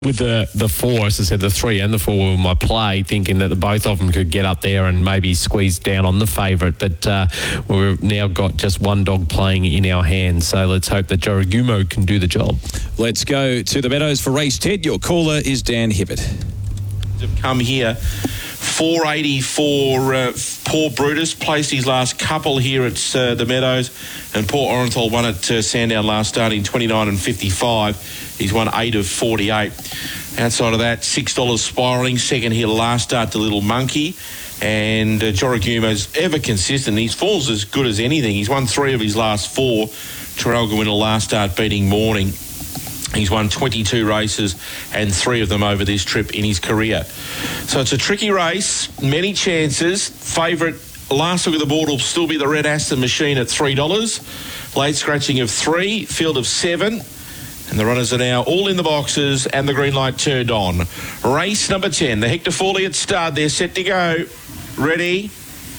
with the four, as I said, the 3 and the 4 were my play, thinking that the both of them could get up there and maybe squeeze down on the favourite. But we've now got just one dog playing in our hands. So let's hope that Jorogumo can do the job. Let's go to the Meadows for race 10. Your caller is Dan Hibbert. Have come here. 480 for Poor Brutus. Placed his last couple here at the Meadows. And Port Orenthal won at Sandown last start in 29 and 55. He's won 8 of 48. Outside of that, $6 Spiralling. Second here last start to Little Monkey. And Jorogumo's ever consistent. His form's as good as anything. He's won 3 of his last 4. Traralgon winner last start beating Morning. He's won 22 races and 3 of them over this trip in his career. So it's a tricky race, many chances. Favourite, last look at the board, will still be the Red Aston Machine at $3. Late scratching of 3, field of 7. And the runners are now all in the boxes and the green light turned on. Race number 10, the Hector Fawley at start. They're set to go. Ready?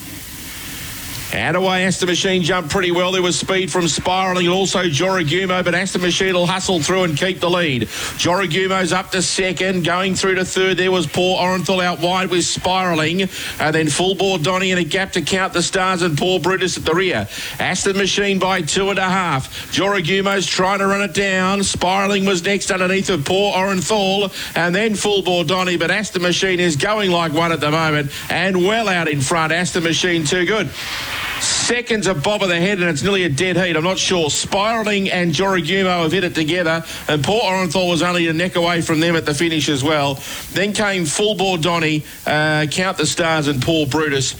And away, Aston Machine jumped pretty well. There was speed from Spiralling and also Jorogumo, but Aston Machine will hustle through and keep the lead. Jorogumo's up to second, going through to third. There was Poor Orenthal out wide with Spiralling, and then Full Board Donny in a gap to count the stars and Poor Brutus at the rear. Aston Machine by 2.5. Jorogumo's trying to run it down. Spiralling was next underneath of Poor Orenthal, and then Full Board Donny, but Aston Machine is going like one at the moment and well out in front. Aston Machine too good. Seconds a bob of the head and it's nearly a dead heat. I'm not sure. Spiralling and Jorogumo have hit it together, and Port Orenthal was only a neck away from them at the finish as well. Then came Full Board Donny, Count the Stars and Poor Brutus.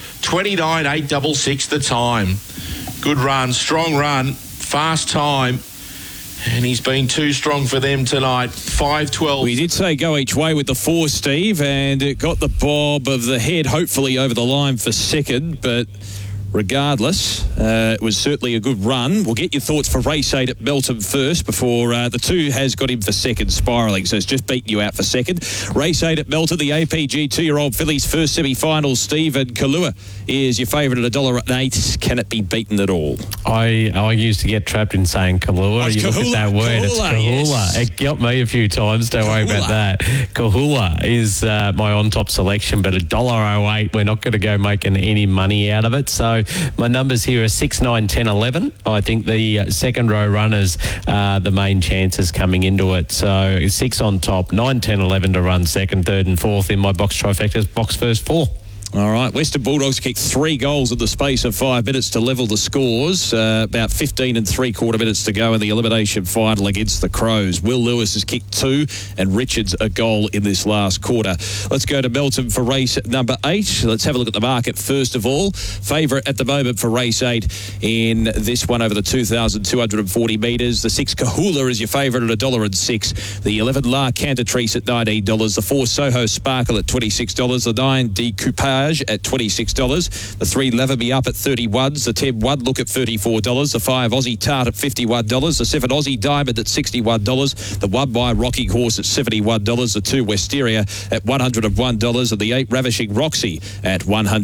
29.866 the time. Good run, strong run, fast time. And he's been too strong for them tonight. 5.12. We did say go each way with the 4, Steve, and it got the bob of the head hopefully over the line for second, but regardless, it was certainly a good run. We'll get your thoughts for race 8 at Melton first before the 2 has got him for second, Spiralling, so it's just beaten you out for second. Race 8 at Melton, the APG 2-year-old fillies first semi-final. Stephen Kalua is your favourite at $1.08. Can it be beaten at all? I used to get trapped in saying Kalua. You look at that word, it's Kahula. Yes. It got me a few times, don't worry about that. Kahula is my on-top selection, but $1.08, we're not going to go making any money out of it. So my numbers here are 6, 9, 10, 11. I think the second row runners are the main chances coming into it. So 6 on top, 9, 10, 11 to run second, third and fourth in my box trifectas, box first 4. All right, Western Bulldogs kicked 3 goals in the space of 5 minutes to level the scores. About 15 and 3/4 minutes to go in the elimination final against the Crows. Will Lewis has kicked 2 and Richards a goal in this last quarter. Let's go to Melton for race number 8. Let's have a look at the market first of all. Favourite at the moment for race 8 in this one over the 2,240 metres. The 6 Kahula is your favourite at $1.06. The 11 La Cantatrice at $19. The 4 Soho Sparkle at $26. The 9 Decoupage at $26. The 3 Lever Me Up at $31. The 10 One Look at $34. The 5 Aussie Tart at $51. The 7 Aussie Diamond at $61. The 1 My Rocking Horse at $71. The 2 Wisteria at $101. And the 8 Ravishing Roxy at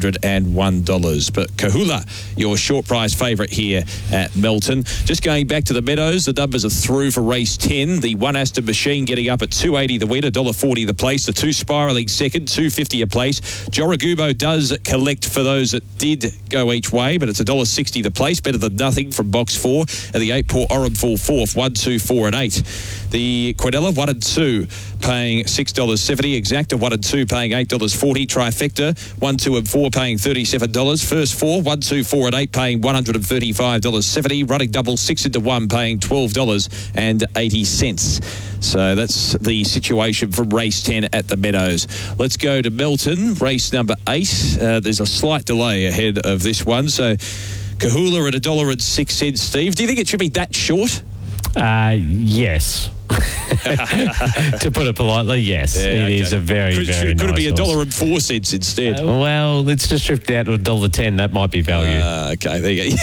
$101. But Kahula, your short price favourite here at Melton. Just going back to the Meadows, the numbers are through for race 10. The 1 Aston Machine getting up at $2.80 the win, $1.40 the place. The 2 Spiralling second, $2.50 a place. Jorogumo does collect for those that did go each way, but it's $1.60 the place, better than nothing from box 4. And the 8 Port Orenthal fourth, 1, 2, 4 and 8. The Quinella 1 and 2 paying $6.70. Exacta 1 and 2 paying $8.40. Trifecta 1, 2 and 4 paying $37. First 4, 1, 2, 4 and 8 paying $135.70. Running double 6 into 1 paying $12.80. So that's the situation from race 10 at the Meadows. Let's go to Melton, race number 8. There's a slight delay ahead of this one. So Kahula at $1.06, Steve. Do you think it should be that short? Yes. To put it politely, yes. Yeah, it is a very, very nice Could it be horse. $1.04 instead? Well, let's just drift out to $1.10. That might be value. Okay, there you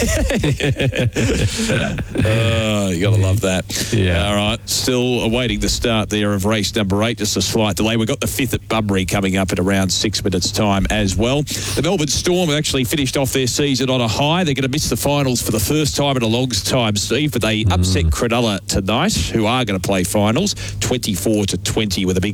go. You got to love that. Yeah. All right. Still awaiting the start there of race number 8. Just a slight delay. We've got the 5th at Bunbury coming up in around 6 minutes' time as well. The Melbourne Storm have actually finished off their season on a high. They're going to miss the finals for the first time in a long time, Steve, but they upset Cronulla tonight, who are going to play finals, 24-20 with a big